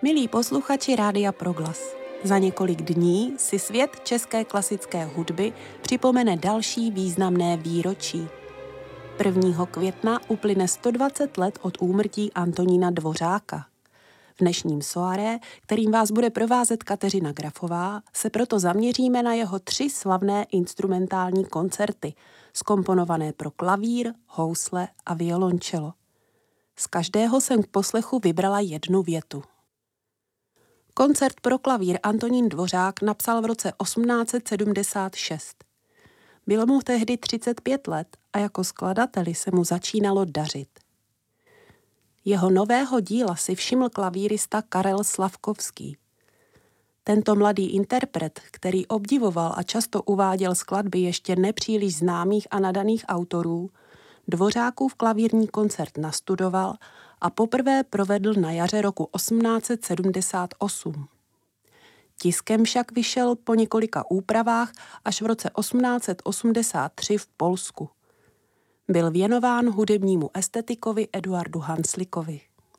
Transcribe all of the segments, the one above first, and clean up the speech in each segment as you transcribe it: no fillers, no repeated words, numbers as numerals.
Milí posluchači Rádia Proglas, za několik dní si svět české klasické hudby připomene další významné výročí. 1. května uplyne 120 let od úmrtí Antonína Dvořáka. V dnešním soirée, kterým vás bude provázet Kateřina Grafová, se proto zaměříme na jeho 3 slavné instrumentální koncerty, zkomponované pro klavír, housle a violoncello. Z každého jsem k poslechu vybrala jednu větu. Koncert pro klavír Antonín Dvořák napsal v roce 1876. Bylo mu tehdy 35 let a jako skladateli se mu začínalo dařit. Jeho nového díla si všiml klavírista Karel Slavkovský. Tento mladý interpret, který obdivoval a často uváděl skladby ještě nepříliš známých a nadaných autorů, Dvořákův klavírní koncert nastudoval a poprvé provedl na jaře roku 1878. Tiskem však vyšel po několika úpravách až v roce 1883 v Polsku. Byl věnován hudebnímu estetikovi Eduardu Hanslikovi.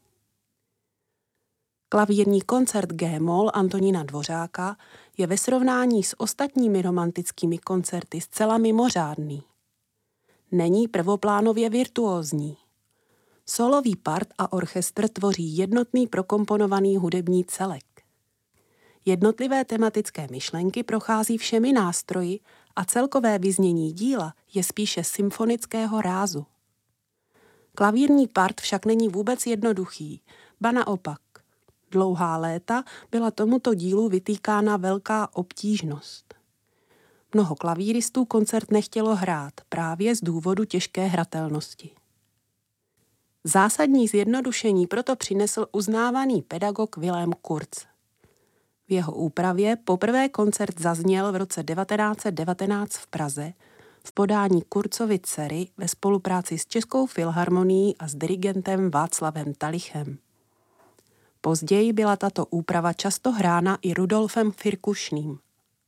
Klavírní koncert G-moll Antonína Dvořáka je ve srovnání s ostatními romantickými koncerty zcela mimořádný. Není prvoplánově virtuózní. Solový part a orchestr tvoří jednotný prokomponovaný hudební celek. Jednotlivé tematické myšlenky prochází všemi nástroji a celkové vyznění díla je spíše symfonického rázu. Klavírní part však není vůbec jednoduchý, ba naopak. Dlouhá léta byla tomuto dílu vytýkána velká obtížnost. Mnoho klavíristů koncert nechtělo hrát právě z důvodu těžké hratelnosti. Zásadní zjednodušení proto přinesl uznávaný pedagog Wilhelm Kurz. V jeho úpravě poprvé koncert zazněl v roce 1919 v Praze v podání Kurzovy dcery ve spolupráci s Českou filharmonií a s dirigentem Václavem Talichem. Později byla tato úprava často hrána i Rudolfem Firkušným.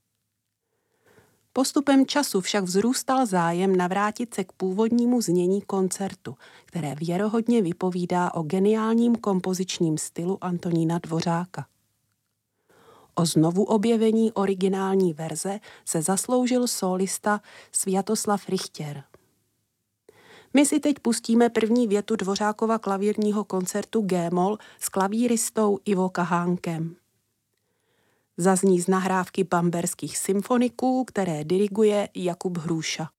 Postupem času však vzrůstal zájem navrátit se k původnímu znění koncertu, které věrohodně vypovídá o geniálním kompozičním stylu Antonína Dvořáka. O znovu objevení originální verze se zasloužil sólista Sviatoslav Richter. My si teď pustíme první větu Dvořákova klavírního koncertu G-moll s klavíristou Ivo Kahánkem. Zazní z nahrávky bamberských symfoniků, které diriguje Jakub Hrůša.